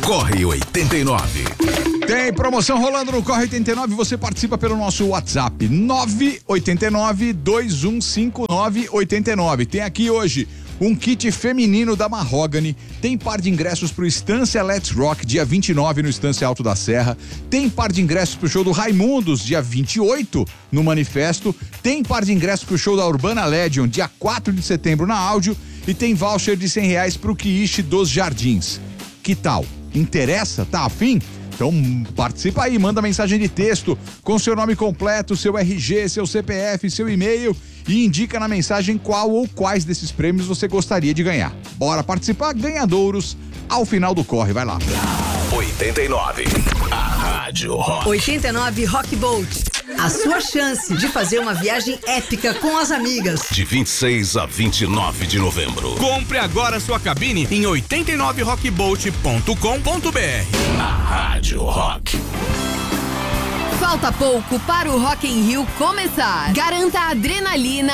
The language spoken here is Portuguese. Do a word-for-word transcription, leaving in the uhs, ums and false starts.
Corre oitenta e nove. Tem promoção rolando no Corre oitenta e nove, você participa pelo nosso WhatsApp nove oito nove, dois um cinco nove oito nove. Tem aqui hoje um kit feminino da Mahogany, tem par de ingressos pro Estância Let's Rock, dia vinte e nove no Estância Alto da Serra, tem par de ingressos pro show do Raimundos, dia vinte e oito no Manifesto, tem par de ingressos pro show da Urbana Legend, dia quatro de setembro na Áudio, e tem voucher de cem reais pro Quiche dos Jardins. Que tal? Interessa? Tá afim? Então participa aí, manda mensagem de texto com seu nome completo, seu R G, seu C P F, seu e-mail e indica na mensagem qual ou quais desses prêmios você gostaria de ganhar. Bora participar, ganhadouros ao final do corre, vai lá. oitenta e nove, a Rádio Rock. oitenta e nove Rock Boat, a sua chance de fazer uma viagem épica com as amigas. De vinte e seis a vinte e nove de novembro. Compre agora sua cabine em oitenta e nove rock boat ponto com ponto b r. A Rádio Rock. Falta pouco para o Rock in Rio começar. Garanta a adrenalina